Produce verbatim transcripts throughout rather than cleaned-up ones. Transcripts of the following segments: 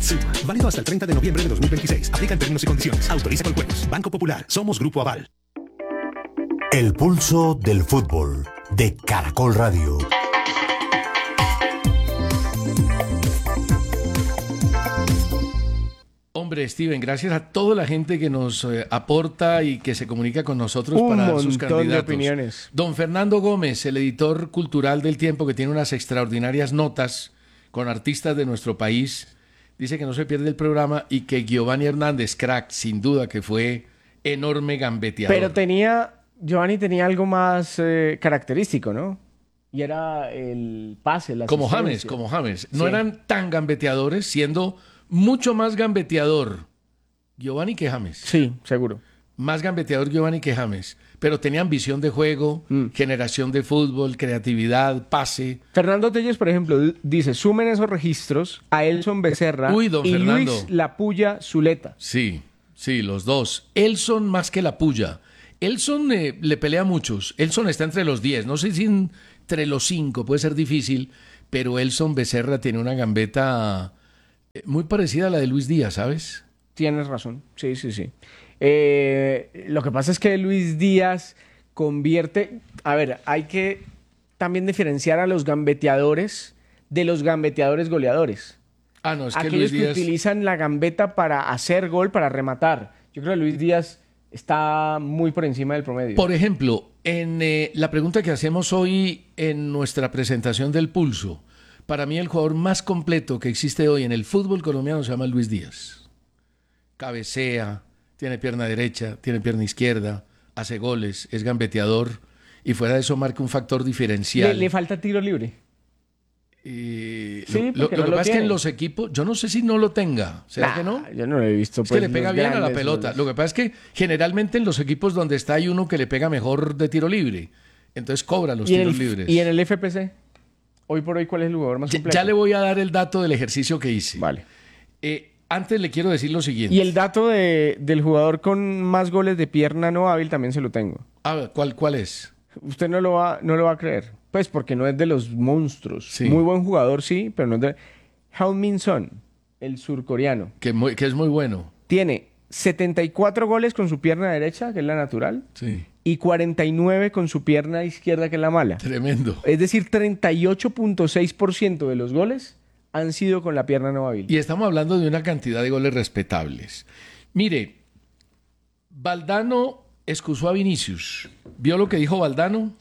Suma, válido hasta el treinta de noviembre de dos mil veintiséis. Aplican términos y condiciones. Autoriza con juegos. Banco Popular. Somos Grupo Aval. El pulso del fútbol de Caracol Radio. Hombre, Steven, gracias a toda la gente que nos eh, aporta y que se comunica con nosotros Un para sus montón de candidatos. opiniones. Don Fernando Gómez, el editor cultural del Tiempo, que tiene unas extraordinarias notas con artistas de nuestro país, dice que no se pierde el programa y que Giovanni Hernández, crack, sin duda que fue enorme gambeteador. Pero tenía, Giovanni tenía algo más eh, característico, ¿no? Y era el pase, la Como asistencia. James, como James. No Sí. eran tan gambeteadores, siendo mucho más gambeteador Giovanni que James. Sí, seguro. Más gambeteador Giovanni que James. Pero tenía ambición de juego, Mm. generación de fútbol, creatividad, pase. Fernando Telles, por ejemplo, d- dice, sumen esos registros a Elson Becerra Uy, don y Fernando. Luis La Puya Zuleta. Sí, sí, los dos. Elson más que la puya. Elson eh, le pelea a muchos. Elson está entre los diez. No sé si entre los cinco, puede ser difícil. Pero Elson Becerra tiene una gambeta eh, muy parecida a la de Luis Díaz, ¿sabes? Tienes razón, sí, sí, sí. Eh, lo que pasa es que Luis Díaz convierte... A ver, hay que también diferenciar a los gambeteadores de los gambeteadores goleadores. Ah, no, es que Aquellos Luis Díaz... que utilizan la gambeta para hacer gol, para rematar. Yo creo que Luis Díaz está muy por encima del promedio. Por ejemplo, en eh, la pregunta que hacemos hoy en nuestra presentación del Pulso, para mí el jugador más completo que existe hoy en el fútbol colombiano se llama Luis Díaz. Cabecea, tiene pierna derecha, tiene pierna izquierda, hace goles, es gambeteador y fuera de eso marca un factor le, diferencial. le falta tiro libre. Y Sí, lo, lo- porque lo no que lo pasa es que tiene. en los equipos, yo no sé si no lo tenga, ¿será Nah, que no? Yo no lo he visto. Es pues, que le pega los bien a la grandes pelota. goles. Lo que pasa es que generalmente en los equipos donde está hay uno que le pega mejor de tiro libre. Entonces cobra los ¿Y en, tiros el, libres. ¿Y en el F P C? Hoy por hoy, ¿cuál es el jugador más ya, completo? ya le voy a dar el dato del ejercicio que hice. Vale. Eh, antes le quiero decir lo siguiente. Y el dato de, del jugador con más goles de pierna no hábil también se lo tengo. Ah, ¿cuál, ¿Cuál es? Usted no lo va, no lo va a creer. Pues porque no es de los monstruos. Sí. Muy buen jugador, sí, pero no es de... Heung-min Son, el surcoreano, Que, muy- que es muy bueno. tiene setenta y cuatro goles con su pierna derecha, que es la natural, Sí. y cuarenta y nueve con su pierna izquierda, que es la mala. Tremendo. Es decir, treinta y ocho punto seis por ciento de los goles han sido con la pierna no hábil. Y estamos hablando de una cantidad de goles respetables. Mire, Valdano excusó a Vinicius. ¿Vio lo que dijo Valdano?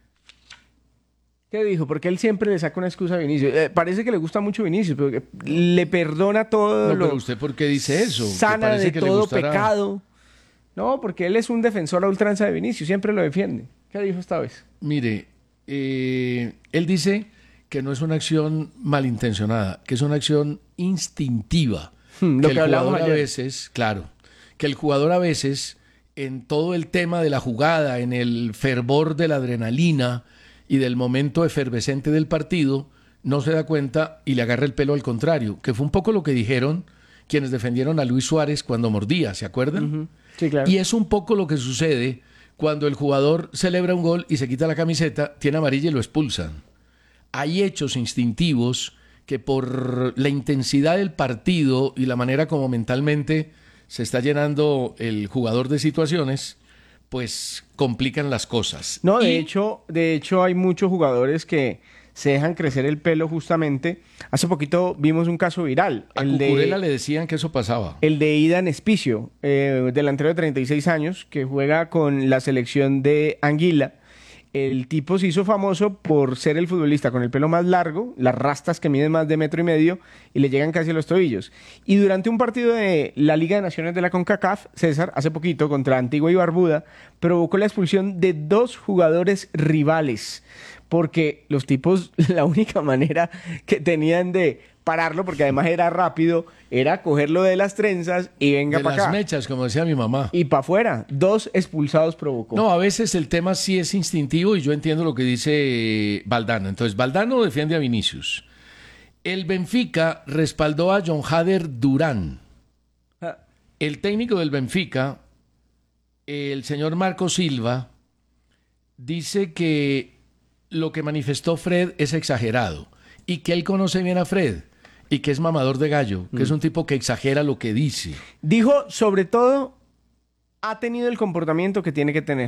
¿Qué dijo? Porque él siempre le saca una excusa a Vinicius. Eh, parece que le gusta mucho Vinicius, pero que le perdona todo No, lo... pero usted, ¿por qué dice eso? Que Sana parece de que le todo gustará- pecado. No, porque él es un defensor a ultranza de Vinicius, siempre lo defiende. ¿Qué dijo esta vez? Mire, eh, él dice que no es una acción malintencionada, que es una acción instintiva. Hmm, lo que que el hablamos jugador a ayer. veces, claro, que el jugador a veces, en todo el tema de la jugada, en el fervor de la adrenalina y del momento efervescente del partido, no se da cuenta y le agarra el pelo al contrario, que fue un poco lo que dijeron quienes defendieron a Luis Suárez cuando mordía, ¿se acuerdan? Ujú. Sí, claro. Y es un poco lo que sucede cuando el jugador celebra un gol y se quita la camiseta, tiene amarilla y lo expulsan. Hay hechos instintivos que por la intensidad del partido y la manera como mentalmente se está llenando el jugador de situaciones, pues complican las cosas. No, de Y- hecho, de hecho hay muchos jugadores que se dejan crecer el pelo justamente. Hace poquito vimos un caso viral. A El Cucurella de, le decían que eso pasaba. el de Idan Espicio, eh, delantero de treinta y seis años, que juega con la selección de Anguila. El tipo se hizo famoso por ser el futbolista con el pelo más largo, las rastas que miden más de metro y medio y le llegan casi a los tobillos. Y durante un partido de la Liga de Naciones de la CONCACAF, César, hace poquito, contra Antigua y Barbuda, provocó la expulsión de dos jugadores rivales. Porque los tipos, la única manera que tenían de pararlo, porque además era rápido, era cogerlo de las trenzas y venga De para las acá. mechas, como decía mi mamá. Y para afuera. Dos expulsados provocó. No, a veces el tema sí es instintivo y yo entiendo lo que dice Valdano. Entonces, Valdano defiende a Vinicius. El Benfica respaldó a John Hader Durán. Ah, El técnico del Benfica, el señor Marco Silva, dice que lo que manifestó Fred es exagerado y que él conoce bien a Fred. y que es mamador de gallo, que mm. es un tipo que exagera lo que dice. Dijo, sobre todo, ha tenido el comportamiento que tiene que tener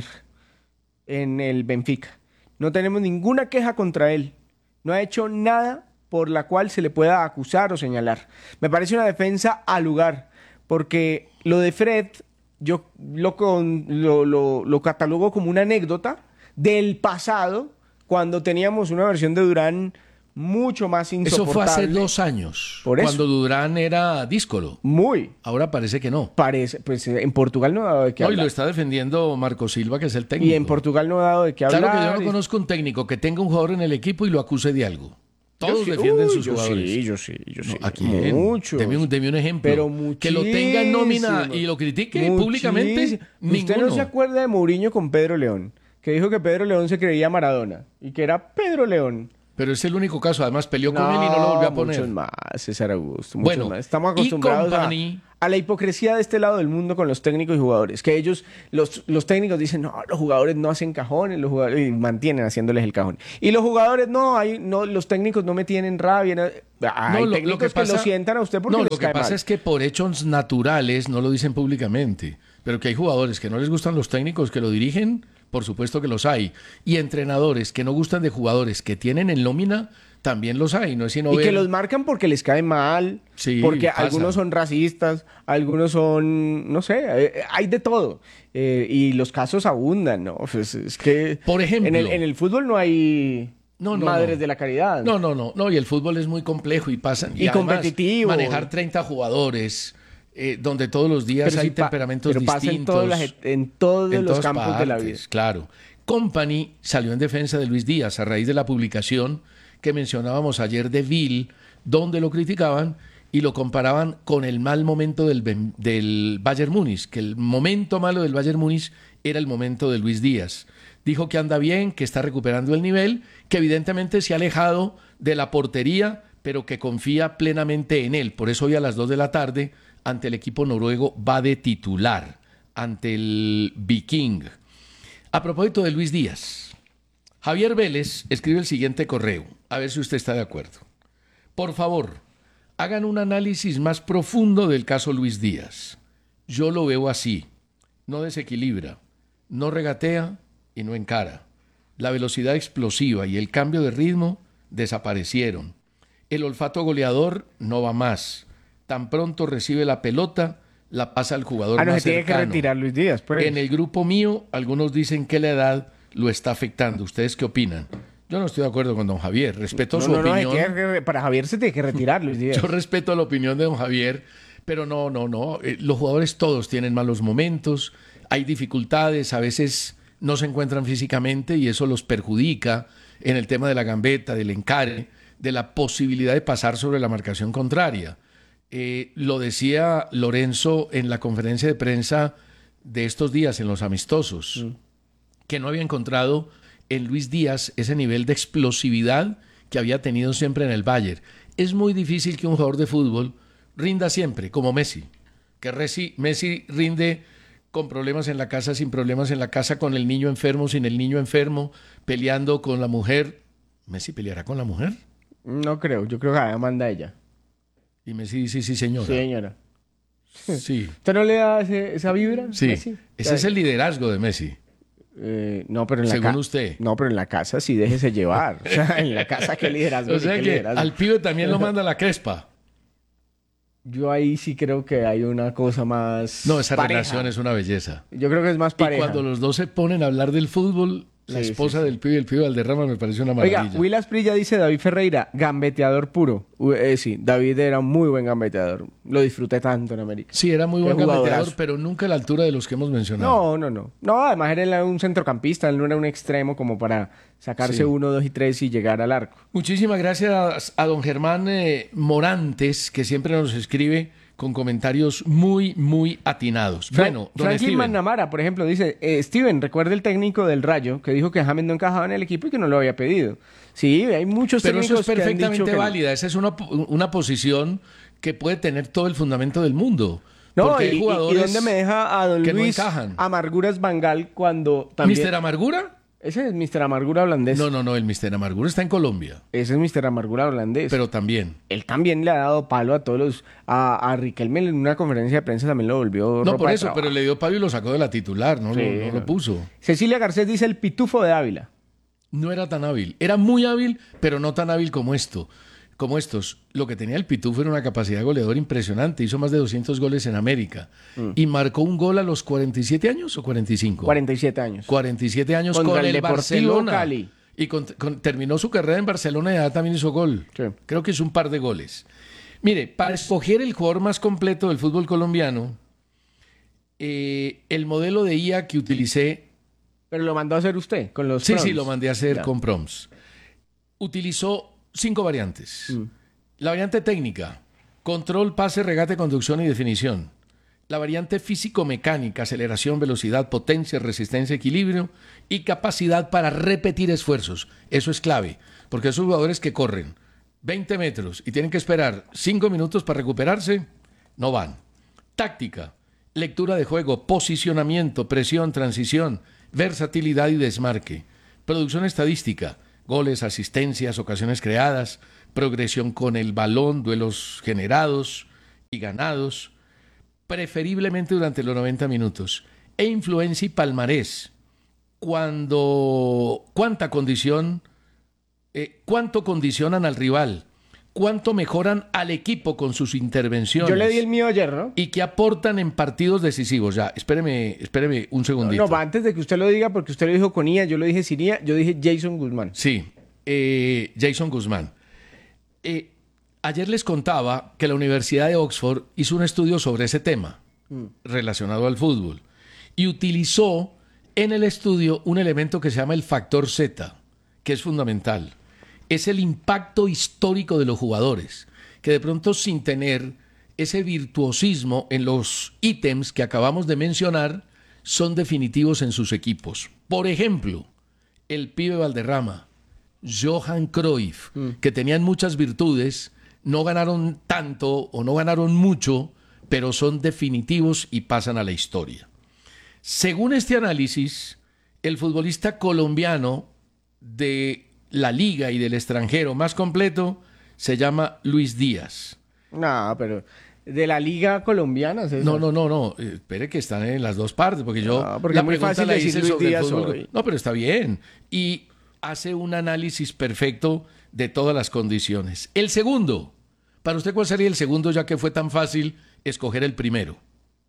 en el Benfica. No tenemos ninguna queja contra él. No ha hecho nada por la cual se le pueda acusar o señalar. Me parece una defensa al lugar, porque lo de Fred yo lo, con, lo, lo, lo catalogo como una anécdota del pasado, cuando teníamos una versión de Durán mucho más insoportable. Eso fue hace dos años, Por cuando eso. Durán era díscolo. Muy. Ahora parece que no. Parece, pues en Portugal no ha dado de qué no, hablar. Y lo está defendiendo Marco Silva, que es el técnico. Y en Portugal no ha dado de qué hablar. Claro que yo no conozco un técnico que tenga un jugador en el equipo y lo acuse de algo. Todos sí, defienden uy, sus yo jugadores. Sí, yo sí, yo sí. No, ¿a quién? Muchos. Deme un, deme un ejemplo. Pero que lo tenga en nómina y lo critique muchísimo. públicamente. ¿Usted Ninguno. no se acuerda de Mourinho con Pedro León? Que dijo que Pedro León se creía Maradona y que era Pedro León. Pero es el único caso. Además, peleó con él y no lo volvió a poner. Muchos más, César Augusto. Muchos Bueno, más. Estamos acostumbrados a, a la hipocresía de este lado del mundo con los técnicos y jugadores. Que ellos, los, los técnicos dicen, no, los jugadores no hacen cajones, los jugadores y mantienen haciéndoles el cajón. Y los jugadores, no, hay, no los técnicos no me tienen rabia. No, hay no, lo, técnicos lo que, pasa, que lo sientan a usted porque no, les lo cae que pasa mal. es que por hechos naturales no lo dicen públicamente. Pero que hay jugadores que no les gustan los técnicos que lo dirigen, por supuesto que los hay. Y entrenadores que no gustan de jugadores que tienen en nómina, también los hay, no es sino y ver... que los marcan porque les cae mal, sí, porque pasa. Algunos son racistas, algunos son, no sé, eh, hay de todo. Eh, y los casos abundan, ¿no? Pues es que por ejemplo, en el, en el fútbol no hay no, no, madres no. de la caridad. No, no, no, no, y el fútbol es muy complejo y pasan... Y, y competitivo. Manejar treinta jugadores... Eh, donde todos los días pero hay si pa- temperamentos pero pasa distintos. En, las, en todos en los campos partes, de la vida. Claro. Company salió en defensa de Luis Díaz a raíz de la publicación que mencionábamos ayer de Bill, donde lo criticaban y lo comparaban con el mal momento del, del Bayern Múnich, que el momento malo del Bayern Múnich era el momento de Luis Díaz. Dijo que anda bien, que está recuperando el nivel, que evidentemente se ha alejado de la portería, pero que confía plenamente en él. Por eso hoy a las dos de la tarde, ante el equipo noruego, va de titular, ante el Viking. A propósito de Luis Díaz, Javier Vélez escribe el siguiente correo, a ver si usted está de acuerdo. Por favor, hagan un análisis más profundo del caso Luis Díaz. Yo lo veo así, no desequilibra, no regatea y no encara. La velocidad explosiva y el cambio de ritmo desaparecieron. El olfato goleador no va más. Tan pronto recibe la pelota, la pasa al jugador ah, no, más se tiene cercano. que retirar Luis Díaz. Pues. En el grupo mío, algunos dicen que la edad lo está afectando. ¿Ustedes qué opinan? Yo no estoy de acuerdo con don Javier. Respeto no, su no, no, opinión. Que, para Javier se tiene que retirar Luis Díaz. Yo respeto la opinión de don Javier, pero no, no, no. Eh, los jugadores todos tienen malos momentos, hay dificultades, a veces no se encuentran físicamente y eso los perjudica en el tema de la gambeta, del encare, de la posibilidad de pasar sobre la marcación contraria. Eh, lo decía Lorenzo en la conferencia de prensa de estos días en los amistosos, mm. que no había encontrado en Luis Díaz ese nivel de explosividad que había tenido siempre en el Bayern. Es muy difícil que un jugador de fútbol rinda siempre, como Messi, que Messi, Messi rinde con problemas en la casa, sin problemas en la casa, con el niño enfermo, sin el niño enfermo, peleando con la mujer. ¿Messi peleará con la mujer? No creo, yo creo que la manda ella. Y Messi dice, sí, señora. Sí, señora. Sí. ¿Usted no le da ese, esa vibra? Sí, Messi? ese es el liderazgo de Messi. Eh, no, pero en la Según ca- usted. No, pero en la casa sí déjese llevar. O sea, en la casa qué liderazgo. O sea qué que liderazgo. al pibe también lo manda la Crespa. Yo ahí sí creo que hay una cosa más No, esa pareja. relación es una belleza. Yo creo que es más pareja. Y cuando los dos se ponen a hablar del fútbol, la Sí, esposa sí, sí. del pibe y el pibe Valderrama me parece una maravilla. Oiga, Will Asprilla dice David Ferreira, gambeteador puro. U- eh, sí, David era un muy buen gambeteador. Lo disfruté tanto en América. Sí, era muy Qué buen gambeteador, jugadorazo. pero nunca a la altura de los que hemos mencionado. No, no, no. No, además era un centrocampista, él no era un extremo como para sacarse Sí. uno, dos y tres y llegar al arco. Muchísimas gracias a don Germán eh, Morantes, que siempre nos escribe con comentarios muy, muy atinados. Fra- Bueno, don Franklin Steven. McNamara, por ejemplo, dice, eh, Steven, recuerda el técnico del Rayo que dijo que James no encajaba en el equipo y que no lo había pedido. Sí, hay muchos Pero eso técnicos es que han dicho perfectamente que no. válida. Esa es una, una posición que puede tener todo el fundamento del mundo. No, Porque y, hay y- jugadores ¿y dónde me deja a don que no Luis encajan. Amarguras Bangal cuando también... ¿mister Amargura? Ese es míster Amargura holandés. No, no, no, el míster Amargura está en Colombia, Ese es míster Amargura holandés. pero también. Él también le ha dado palo a todos los... A, a Riquelme en una conferencia de prensa también lo volvió No, ropa por de eso, trabajo. pero le dio palo y lo sacó de la titular, no, Sí, lo, no no. lo puso. Cecilia Garcés dice el pitufo de Ávila. No era tan hábil. Era muy hábil, pero no tan hábil como esto. Como estos. Lo que tenía el Pitufo era una capacidad goleadora impresionante. Hizo más de doscientos goles en América. Mm. Y marcó un gol a los cuarenta y siete años o cuarenta y cinco. cuarenta y siete años. cuarenta y siete años Contra con el el, Deportivo Barcelona. Cali. Y con- con- terminó su carrera en Barcelona y ya también hizo gol. Sí. Creo que hizo un par de goles. Mire, para escoger el jugador más completo del fútbol colombiano, eh, el modelo de I A que utilicé. Pero lo mandó a hacer usted con los Sí, proms. sí, lo mandé a hacer Ya. con prompts. Utilizó cinco variantes. Mm. La variante técnica, control, pase, regate, conducción y definición. La variante físico-mecánica, aceleración, velocidad, potencia, resistencia, equilibrio y capacidad para repetir esfuerzos. Eso es clave, porque esos jugadores que corren veinte metros y tienen que esperar cinco minutos para recuperarse, no van. Táctica, lectura de juego, posicionamiento, presión, transición, versatilidad y desmarque. Producción estadística, goles, asistencias, ocasiones creadas, progresión con el balón, duelos generados y ganados, preferiblemente durante los noventa minutos. E influencia y palmarés. Cuando, cuánta condición, eh, cuánto condicionan al rival, cuánto mejoran al equipo con sus intervenciones. Yo le di el mío ayer, ¿no? Y que aportan en partidos decisivos. Ya, espéreme, espéreme un segundito. No, va, antes de que usted lo diga, porque usted lo dijo con I A, yo lo dije sin I A, yo dije Jason Guzmán. Sí, eh, Jason Guzmán. Eh, ayer les contaba que la Universidad de Oxford hizo un estudio sobre ese tema relacionado al fútbol y utilizó en el estudio un elemento que se llama el factor Z, que es fundamental. Es el impacto histórico de los jugadores, que de pronto sin tener ese virtuosismo en los ítems que acabamos de mencionar, son definitivos en sus equipos. Por ejemplo, el pibe Valderrama, Johan Cruyff, que tenían muchas virtudes, no ganaron tanto o no ganaron mucho, pero son definitivos y pasan a la historia. Según este análisis, el futbolista colombiano de la liga y del extranjero más completo se llama Luis Díaz. No, pero de la liga colombiana, César. No, no, no, no. eh, Espere que están en las dos partes, porque yo No, porque la es muy pregunta fácil la decir hice Luis sobre el Díaz fútbol. hoy. No, pero está bien. Y hace un análisis perfecto de todas las condiciones. El segundo, para usted, ¿cuál sería el segundo, ya que fue tan fácil escoger el primero?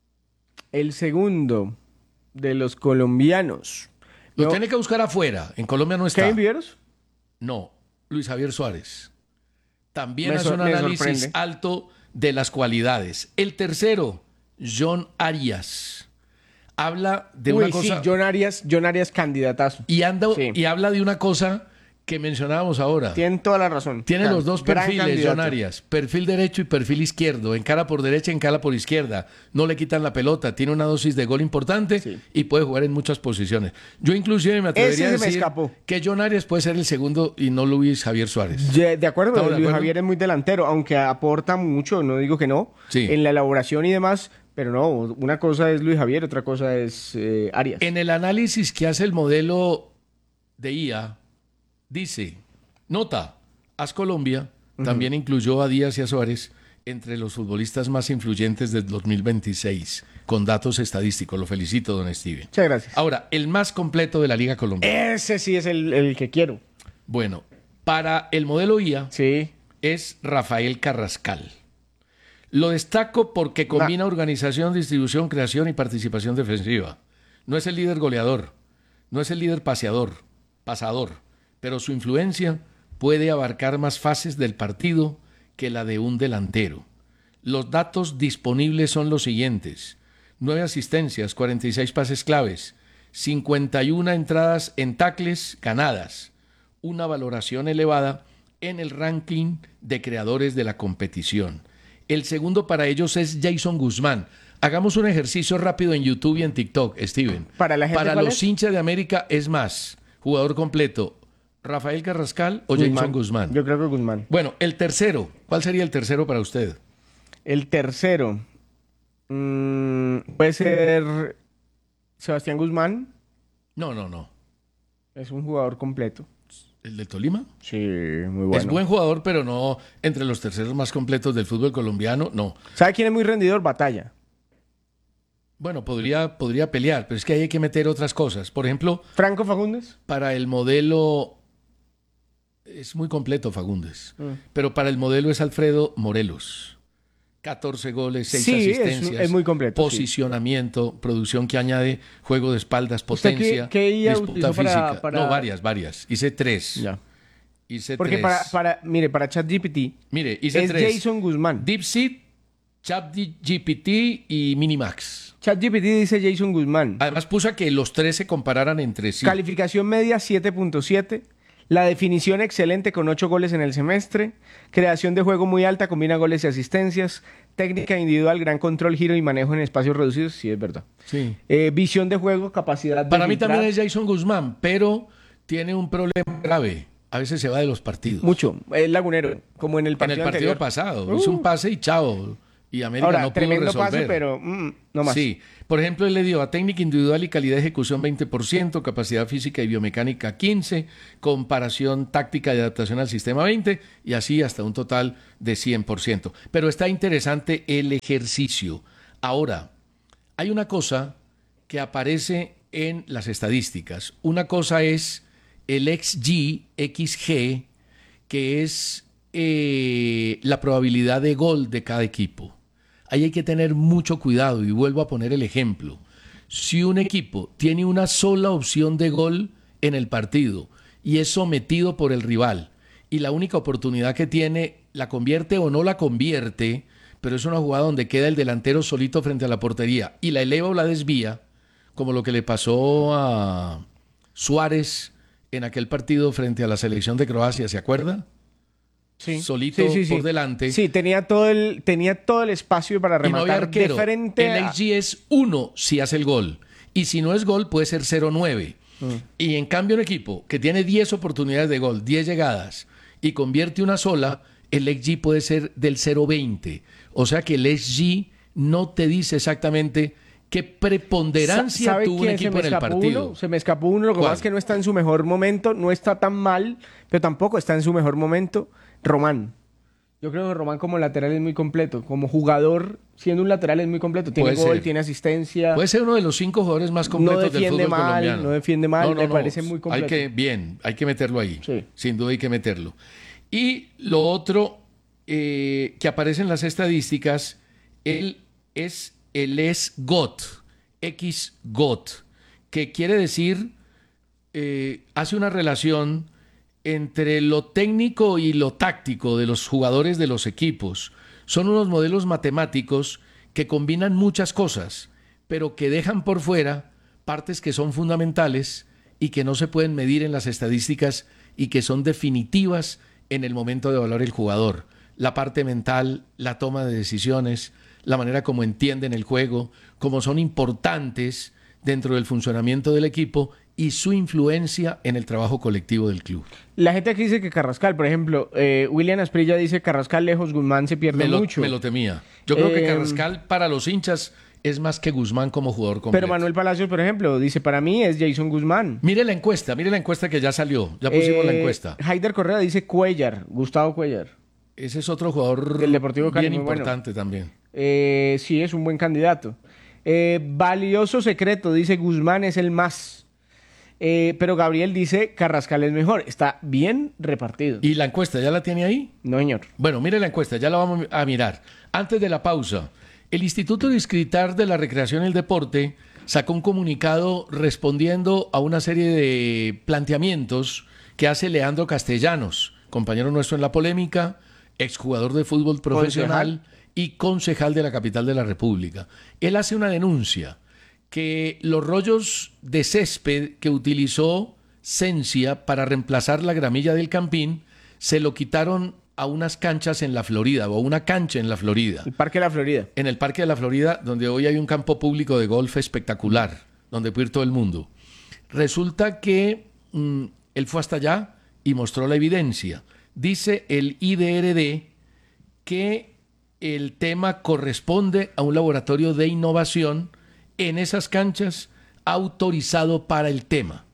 El segundo de los colombianos. Lo No, tiene que buscar afuera. En Colombia no está. ¿Kevin Viveros? No, Luis Javier Suárez. También Me hace sor- un me análisis sorprende. alto de las cualidades. El tercero, John Arias. Habla de Uy, una cosa... sí, John Arias, John Arias candidatazo. Y, anda, Sí. y habla de una cosa que mencionábamos ahora. Tienen toda la razón. Tiene Can- los dos gran perfiles, candidato. John Arias. Perfil derecho y perfil izquierdo. Encara por derecha, encara por izquierda. No le quitan la pelota. Tiene una dosis de gol importante Sí. y puede jugar en muchas posiciones. Yo inclusive me atrevería Ese a se me decir escapó. que John Arias puede ser el segundo y no Luis Javier Suárez. Ye- De acuerdo, ¿Estamos de Luis acuerdo? Javier es muy delantero, aunque aporta mucho, no digo que no, Sí. en la elaboración y demás, pero no, una cosa es Luis Javier, otra cosa es eh, Arias. En el análisis que hace el modelo de I A, dice, nota, As Colombia también incluyó a Díaz y a Suárez entre los futbolistas más influyentes del dos mil veintiséis, con datos estadísticos. Lo felicito, don Steven. Muchas gracias. Ahora, el más completo de la Liga Colombiana. Ese sí es el, el que quiero. Bueno, para el modelo I A Sí. es Rafael Carrascal. Lo destaco porque combina organización, distribución, creación y participación defensiva. No es el líder goleador, no es el líder paseador, pasador, pero su influencia puede abarcar más fases del partido que la de un delantero. Los datos disponibles son los siguientes: nueve asistencias, cuarenta y seis pases claves, cincuenta y una entradas en tacles ganadas, una valoración elevada en el ranking de creadores de la competición. El segundo para ellos es Jason Guzmán. Hagamos un ejercicio rápido en YouTube y en TikTok, Steven. ¿Para la gente Para cuál los es? hinchas de América es más, jugador completo, Rafael Carrascal o Jason Guzmán. Yo creo que Guzmán. Bueno, el tercero, ¿cuál sería el tercero para usted? El tercero mm, puede ser Sebastián Guzmán. No, no, no. Es un jugador completo. ¿El del Tolima? Sí, muy bueno. Es buen jugador, pero no entre los terceros más completos del fútbol colombiano, no. ¿Sabe quién es muy rendidor? Batalla. Bueno, podría, podría pelear, pero es que ahí hay que meter otras cosas. Por ejemplo, ¿Franco Fagundes? para el modelo... Es muy completo Fagundes, Mm. pero para el modelo es Alfredo Morelos. catorce goles, seis Sí, es- asistencias. es muy completo, Posicionamiento, producción que añade juego de espaldas, ¿Usted qué- potencia, qué I A disputa utilizó para- física. para- No, varias, varias. Hice tres. Ya. Hice Porque tres. para, para, mire, para ChatGPT Mire, hice es tres. Jason Guzmán. DeepSeek, ChatGPT y Minimax. ChatGPT dice Jason Guzmán. Además puso a que los tres se compararan entre sí. Calificación media siete punto siete. La definición excelente con ocho goles en el semestre. Creación de juego muy alta, combina goles y asistencias. Técnica individual, gran control, giro y manejo en espacios reducidos. Sí, es verdad. Sí. Eh, visión de juego, capacidad de Para mí filtrar. también es Jason Guzmán, pero tiene un problema grave. A veces se va de los partidos. Mucho. Es lagunero, como en el En partido el partido anterior. pasado. Uh. Hizo un pase y chao. Y América Ahora, no pudo tremendo resolver. pase, pero mm, no más. Sí. Por ejemplo, él le dio a técnica individual y calidad de ejecución veinte por ciento, capacidad física y biomecánica quince por ciento, comparación táctica y adaptación al sistema veinte por ciento y así hasta un total de cien por ciento. Pero está interesante el ejercicio. Ahora, hay una cosa que aparece en las estadísticas. Una cosa es el X G, X G, que es eh, la probabilidad de gol de cada equipo. Ahí hay que tener mucho cuidado y vuelvo a poner el ejemplo. Si un equipo tiene una sola opción de gol en el partido y es sometido por el rival y la única oportunidad que tiene la convierte o no la convierte, pero es una jugada donde queda el delantero solito frente a la portería y la eleva o la desvía, como lo que le pasó a Suárez en aquel partido frente a la selección de Croacia, ¿se acuerda? Sí. Solito Sí, sí, sí. por delante. Sí, tenía todo el, tenía todo el espacio para Y no había rematar arquero. de frente El a... X G es uno si hace el gol. Y si no es gol, puede ser cero punto nueve. Mm. Y en cambio, un equipo que tiene diez oportunidades de gol, diez llegadas, y convierte una sola, el X G puede ser del cero punto veinte. O sea que el X G no te dice exactamente qué preponderancia ¿Sabe tuvo un quién se equipo me en el escapó partido. uno? Se me escapó uno, lo que ¿Cuál? pasa es que no está en su mejor momento, no está tan mal, pero tampoco está en su mejor momento. Román. Yo creo que Román como lateral es muy completo. Como jugador, siendo un lateral es muy completo. Tiene Puede gol, ser. tiene asistencia. Puede ser uno de los cinco jugadores más completos del defiende fútbol mal, colombiano. no defiende mal, me parece muy completo. Hay que, bien, hay que meterlo ahí. Sí. Sin duda hay que meterlo. Y lo otro eh, que aparece en las estadísticas, él es el S G O T, X G O T, que quiere decir, eh, hace una relación entre lo técnico y lo táctico de los jugadores de los equipos. Son unos modelos matemáticos que combinan muchas cosas, pero que dejan por fuera partes que son fundamentales y que no se pueden medir en las estadísticas y que son definitivas en el momento de evaluar el jugador. La parte mental, la toma de decisiones, la manera como entienden el juego, cómo son importantes dentro del funcionamiento del equipo y su influencia en el trabajo colectivo del club. La gente aquí dice que Carrascal, por ejemplo, eh, William Asprilla dice Carrascal lejos, Guzmán se pierde Me lo, mucho. me lo temía. Yo creo que Eh, Carrascal para los hinchas es más que Guzmán como jugador completo. Pero Manuel Palacios, por ejemplo, dice, para mí es Jason Guzmán. Mire la encuesta, mire la encuesta que ya salió. Ya pusimos la Eh, encuesta. Haider Correa dice Cuellar, Gustavo Cuellar. Ese es otro jugador Del Deportivo Cali, bien muy bueno. importante también. Eh, sí, es un buen candidato. Eh, valioso secreto, dice Guzmán es el más. Eh, pero Gabriel dice Carrascal es mejor. Está bien repartido. ¿Y la encuesta ya la tiene ahí? No, señor. Bueno, mire la encuesta, ya la vamos a mirar. Antes de la pausa, el Instituto Distrital de la Recreación y el Deporte sacó un comunicado respondiendo a una serie de planteamientos que hace Leandro Castellanos, compañero nuestro en la polémica, exjugador de fútbol profesional y concejal de la capital de la República. Él hace una denuncia que los rollos de césped que utilizó Cencia para reemplazar la gramilla del Campín se lo quitaron a unas canchas en la Florida o a una cancha en la Florida. El Parque de la Florida. En el Parque de la Florida, donde hoy hay un campo público de golf espectacular, donde puede ir todo el mundo. Resulta que mm, él fue hasta allá y mostró la evidencia. Dice el I D R D que el tema corresponde a un laboratorio de innovación en esas canchas autorizado para el tema.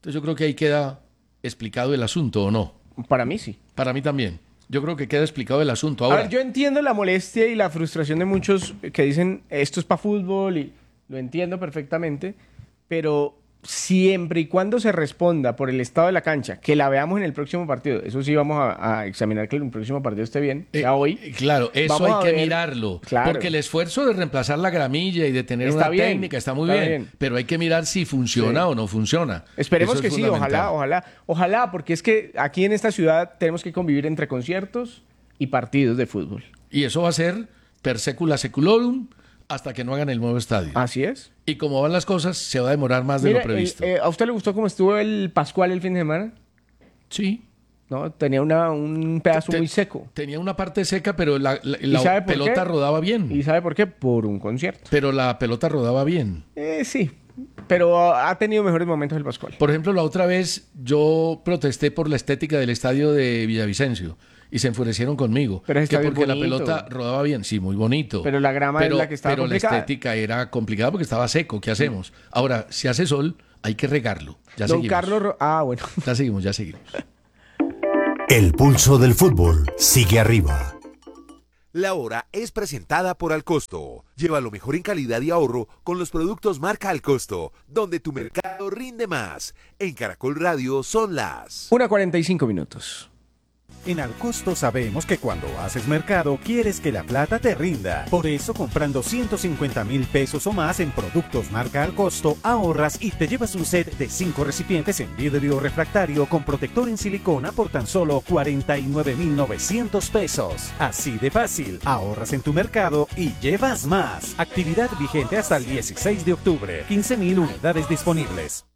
Entonces yo creo que ahí queda explicado el asunto, ¿o no? Para mí sí. Para mí también. Yo creo que queda explicado el asunto. A Ahora, ver, yo entiendo la molestia y la frustración de muchos que dicen esto es para fútbol y lo entiendo perfectamente, pero siempre y cuando se responda por el estado de la cancha, que la veamos en el próximo partido, eso sí vamos a, a examinar que el próximo partido esté bien, eh, ya hoy. Claro, eso Vamos hay a que ver. mirarlo. Claro. Porque el esfuerzo de reemplazar la gramilla y de tener Está una bien, técnica está muy está bien, bien. pero hay que mirar si funciona Sí. o no funciona. Esperemos Eso que es sí, fundamental. ojalá, ojalá, ojalá, porque es que aquí en esta ciudad tenemos que convivir entre conciertos y partidos de fútbol. Y eso va a ser per secula seculorum hasta que no hagan el nuevo estadio. Así es. Y como van las cosas, se va a demorar más de Mira, lo previsto. el- eh, ¿a usted le gustó cómo estuvo el Pascual el fin de semana? Sí. No, tenía una, un pedazo Te- muy seco. Tenía una parte seca, pero la, la- ¿Y la sabe por pelota qué? rodaba bien. ¿Y sabe por qué? Por un concierto. Pero la pelota rodaba bien. Eh, sí, pero ha tenido mejores momentos el Pascual. Por ejemplo, la otra vez yo protesté por la estética del estadio de Villavicencio y se enfurecieron conmigo. Pero ese que estadio es porque la bonito. pelota rodaba bien, sí, muy bonito. Pero la grama es pero, la que estaba Pero la complicada. estética era complicada porque estaba seco. ¿Qué hacemos? Ahora, si hace sol, hay que regarlo. Ya Don seguimos. Carlos... Ro- Ah, bueno. Ya seguimos, ya seguimos. El pulso del fútbol sigue arriba. La hora es presentada por Alcosto. Lleva lo mejor en calidad y ahorro con los productos marca Alcosto, donde tu mercado rinde más. En Caracol Radio son las... Una cuarenta y cinco minutos. En Alcosto sabemos que cuando haces mercado quieres que la plata te rinda. Por eso, comprando ciento cincuenta mil pesos o más en productos marca Alcosto, ahorras y te llevas un set de cinco recipientes en vidrio refractario con protector en silicona por tan solo cuarenta y nueve mil novecientos pesos. Así de fácil, ahorras en tu mercado y llevas más. Actividad vigente hasta el dieciséis de octubre. quince mil unidades disponibles.